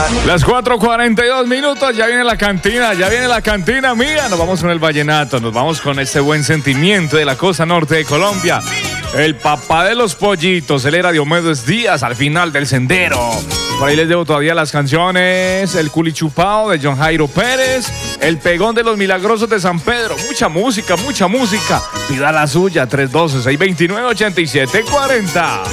Las 4:42, ya viene la cantina mía. Nos vamos con el vallenato, nos vamos con este buen sentimiento de la costa norte de Colombia. El papá de los pollitos, él era Diomedes Díaz, al final del sendero. Por ahí les debo todavía las canciones: El Culichupao de John Jairo Pérez, El Pegón de los Milagrosos de San Pedro. Mucha música. Pida la suya, 312-629-8740.